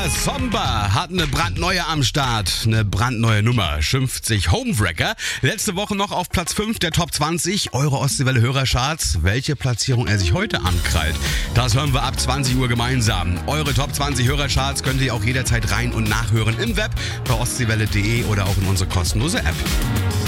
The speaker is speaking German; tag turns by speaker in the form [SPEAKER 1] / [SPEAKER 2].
[SPEAKER 1] Somber hat eine brandneue am Start, eine brandneue Nummer, schimpft sich Homewrecker. Letzte Woche noch auf Platz 5 der Top 20 Euro Ostseewelle Hörercharts. Welche Platzierung er sich heute ankrallt, das hören wir ab 20 Uhr gemeinsam. Eure Top 20 Hörercharts könnt ihr auch jederzeit rein und nachhören im Web bei ostseewelle.de oder auch in unsere kostenlose App.